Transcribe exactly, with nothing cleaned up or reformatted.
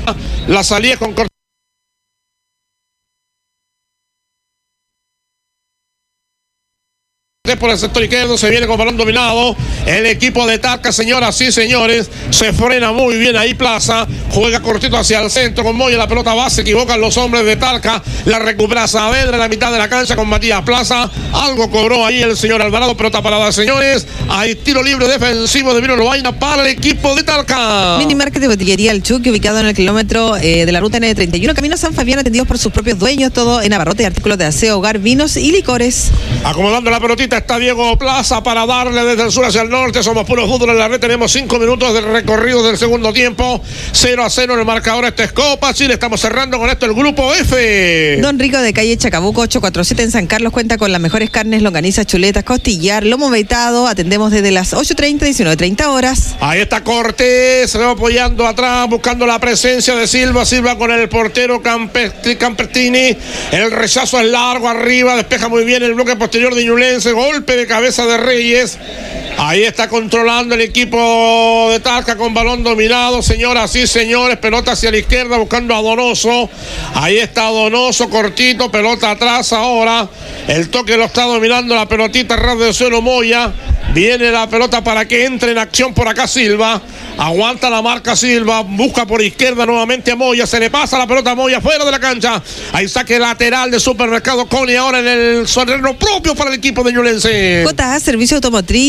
La salida con corte por el sector izquierdo, se viene con balón dominado el equipo de Talca, señoras y señores, se frena muy bien ahí Plaza, juega cortito hacia el centro con Moya, la pelota va, se equivocan los hombres de Talca, la recupera Saavedra en la mitad de la cancha con Matías Plaza, algo cobró ahí el señor Alvarado, pelota parada, señores, hay tiro libre defensivo de Vino Loaina para el equipo de Talca. Mini Market de Botillería El Chucky, ubicado en el kilómetro eh, de la ruta N treinta y uno, camino San Fabián, atendidos por sus propios dueños, todo en abarrotes y artículos de aseo, hogar, vinos y licores. Acomodando la pelotita está Diego Plaza para darle desde el sur hacia el norte. Somos puros fútbol en la red. Tenemos cinco minutos de recorrido del segundo tiempo. cero a cero en el marcador. Esta es Copa Chile. Estamos cerrando con esto el grupo F. Don Rico de calle Chacabuco ochocientos cuarenta y siete en San Carlos cuenta con las mejores carnes, longanizas, chuletas, costillar, lomo veitado. Atendemos desde las ocho treinta, diecinueve treinta horas. Ahí está Cortés. Se va apoyando atrás, buscando la presencia de Silva. Silva con el portero Campertini. El rechazo es largo arriba. Despeja muy bien el bloque posterior de Ñublense. Golpe de cabeza de Reyes. Ahí está controlando el equipo de Talca con balón dominado, señoras y señores, pelota hacia la izquierda buscando a Donoso. Ahí está Donoso, cortito, pelota atrás ahora. El toque lo está dominando la pelotita ras del suelo Moya. Viene la pelota para que entre en acción por acá Silva. Aguanta la marca Silva. Busca por izquierda nuevamente a Moya. Se le pasa la pelota a Moya fuera de la cancha. Ahí saque lateral de Supermercado Coni ahora en el terreno propio para el equipo de Ñublense. J A Servicio Automotriz.